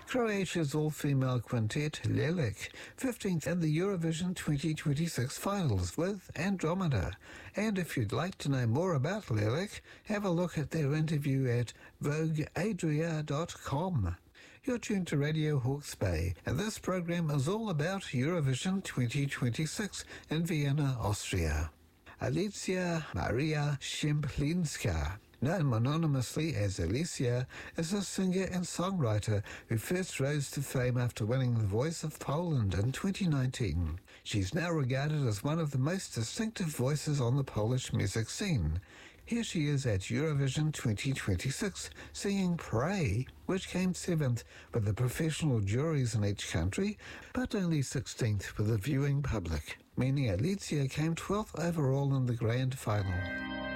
Croatia's all-female quintet, Lelic, 15th in the Eurovision 2026 finals with Andromeda. And if you'd like to know more about Lelic, have a look at their interview at vogueadria.com. You're tuned to Radio Hawke's Bay, and this program is all about Eurovision 2026 in Vienna, Austria. Alicja Maria Szymplińska, known anonymously as Alicia, is a singer and songwriter who first rose to fame after winning The Voice of Poland in 2019. She's now regarded as one of the most distinctive voices on the Polish music scene. Here she is at Eurovision 2026, singing Pray, which came 7th with the professional juries in each country, but only 16th with the viewing public, meaning Alicja came 12th overall in the grand final.